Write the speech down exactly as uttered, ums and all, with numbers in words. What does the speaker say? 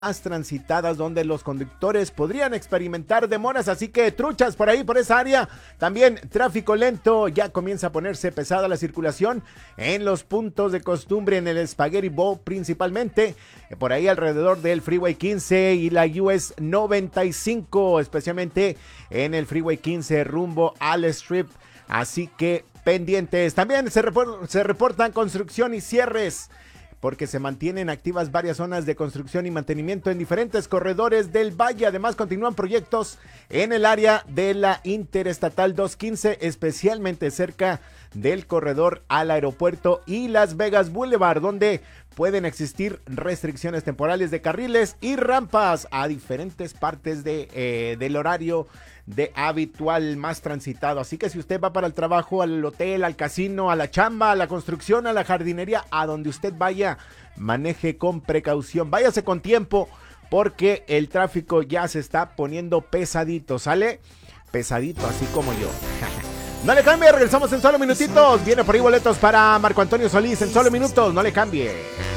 más transitadas donde los conductores podrían experimentar demoras, así que truchas por ahí, por esa área. También tráfico lento, ya comienza a ponerse pesada la circulación en los puntos de costumbre en el Spaghetti Bowl principalmente, por ahí alrededor del Freeway quince y la U S noventa y cinco, especialmente en el Freeway quince rumbo al Strip, así que pendientes. También se, report- se reportan construcción y cierres, porque se mantienen activas varias zonas de construcción y mantenimiento en diferentes corredores del valle. Además, continúan proyectos en el área de la Interestatal doscientos quince, especialmente cerca del corredor al aeropuerto y Las Vegas Boulevard, donde pueden existir restricciones temporales de carriles y rampas a diferentes partes de, eh, del horario de habitual más transitado. Así que si usted va para el trabajo, al hotel, al casino, a la chamba, a la construcción, a la jardinería, a donde usted vaya, maneje con precaución, váyase con tiempo, porque el tráfico ya se está poniendo pesadito, ¿sale? Pesadito, así como yo. No le cambie, regresamos en solo minutitos. Viene por ahí boletos para Marco Antonio Solís en solo minutos, no le cambie.